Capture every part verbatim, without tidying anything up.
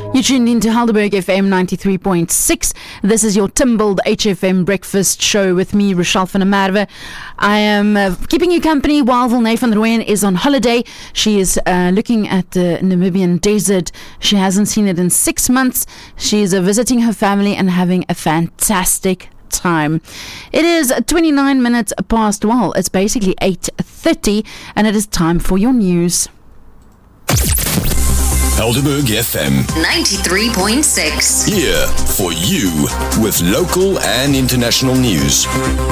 You tuned into Helderberg F M ninety-three point six. This is your Timbled H F M breakfast show with me, Rochelle van der Merwe. I am uh, keeping you company while Vilnay van der Rooyen is on holiday. She is uh, looking at the Namibian desert. She hasn't seen it in six months. She is uh, visiting her family and having a fantastic time. It is twenty-nine minutes past, well, it's basically eight thirty, and it is time for your news. Helderberg F M ninety-three point six. Here for you with local and international news.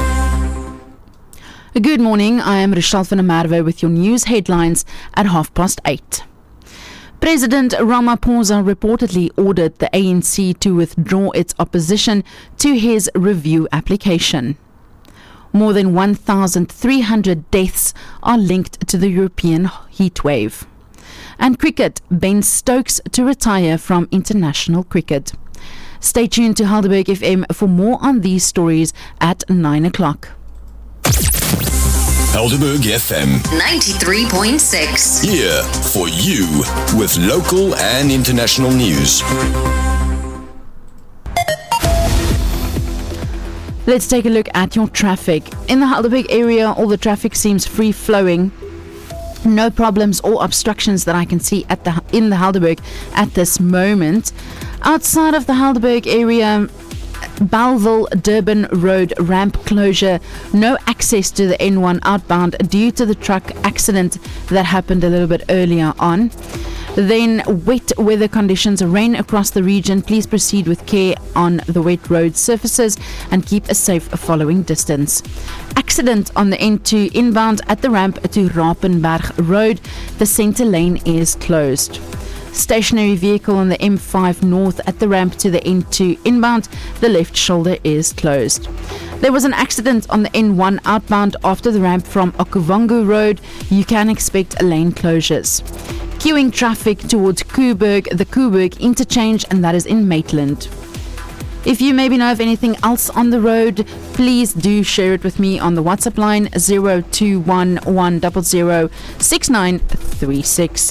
Good morning, I am Rochelle van der Merwe with your news headlines at half past eight. President Ramaphosa reportedly ordered the A N C to withdraw its opposition to his review application. More than one thousand three hundred deaths are linked to the European heatwave. And cricket, Ben Stokes to retire from international cricket. Stay tuned to Helderberg F M for more on these stories at nine o'clock. Helderberg F M ninety-three point six. Here for you with local and international news. Let's take a look at your traffic. In the Helderberg area, all the traffic seems free-flowing. No problems or obstructions that I can see at the in the Helderberg at this moment. Outside of the Helderberg area, Bellville Durban Road ramp closure, no access to the N one outbound due to the truck accident that happened a little bit earlier on. Then wet weather conditions reign across the region. Please proceed with care on the wet road surfaces and keep a safe following distance. Accident on the N two inbound at the ramp to Rapenberg Road. The center lane is closed. Stationary vehicle on the M five north at the ramp to the N two inbound. The left shoulder is closed. There was an accident on the N one outbound after the ramp from Okavango Road. You can expect lane closures. Queuing traffic towards Coburg, the Coburg interchange, and that is in Maitland. If you maybe know of anything else on the road, please do share it with me on the WhatsApp line zero two one one zero zero six nine three six.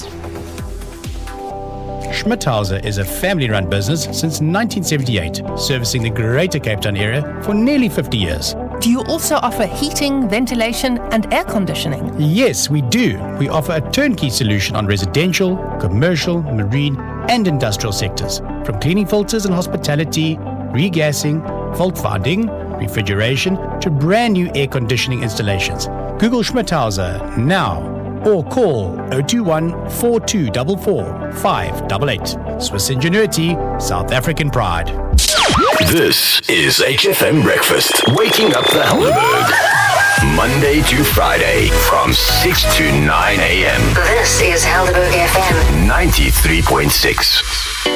Schmidhauser is a family-run business since nineteen seventy-eight, servicing the Greater Cape Town area for nearly fifty years. Do you also offer heating, ventilation, and air conditioning? Yes, we do. We offer a turnkey solution on residential, commercial, marine, and industrial sectors, from cleaning filters and hospitality, regassing, fault finding, refrigeration, to brand new air conditioning installations. Google Schmidhauser now or call zero two one four two four four five eight eight. Swiss ingenuity, South African pride. This is H F M Breakfast, waking up the Helderberg. Monday to Friday from six to nine a.m. This is Helderberg F M ninety-three point six.